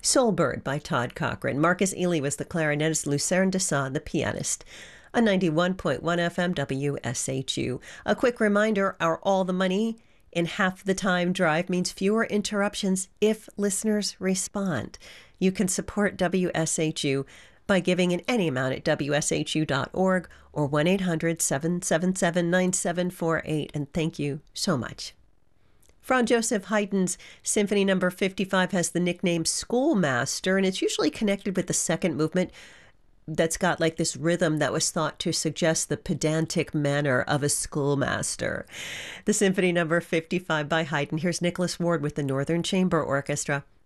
Soulbird by Todd Cochran. Marcus Ely was the clarinetist, Lucerne Desaad, the pianist. On 91.1 FM WSHU. A quick reminder, our All the Money in Half the Time drive means fewer interruptions if listeners respond. You can support WSHU by giving in any amount at WSHU.org or 1-800-777-9748. And thank you so much. Franz Joseph Haydn's Symphony No. 55 has the nickname Schoolmaster, and it's usually connected with the second movement that's got like this rhythm that was thought to suggest the pedantic manner of a schoolmaster. The Symphony No. 55 by Haydn. Here's Nicholas Ward with the Northern Chamber Orchestra.